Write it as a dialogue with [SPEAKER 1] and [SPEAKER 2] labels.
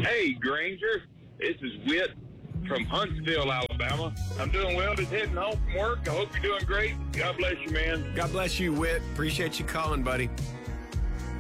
[SPEAKER 1] Hey, Granger. This is Whit from Huntsville, Alabama. I'm doing well. Just heading home from work. I hope you're doing great. God bless you, man.
[SPEAKER 2] God bless you, Whit. Appreciate you calling, buddy.